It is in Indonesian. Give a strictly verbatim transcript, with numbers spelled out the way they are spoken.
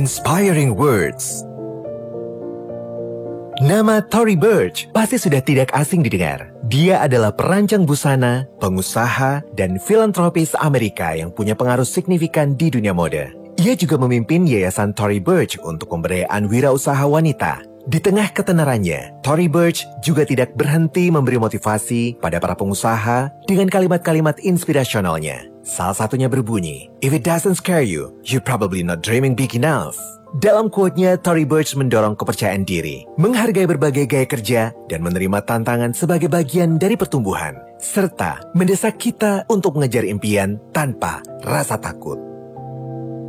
Inspiring words. Nama Tory Burch pasti sudah tidak asing didengar. Dia adalah perancang busana, pengusaha, dan filantropis Amerika yang punya pengaruh signifikan di dunia mode. Ia juga memimpin Yayasan Tory Burch untuk pemberdayaan wirausaha wanita. Di tengah ketenarannya, Tory Burch juga tidak berhenti memberi motivasi pada para pengusaha dengan kalimat-kalimat inspirasionalnya. Salah satunya berbunyi, "If it doesn't scare you, you're probably not dreaming big enough." Dalam quote-nya, Tory Burch mendorong kepercayaan diri, menghargai berbagai gaya kerja, dan menerima tantangan sebagai bagian dari pertumbuhan, serta mendesak kita untuk mengejar impian tanpa rasa takut.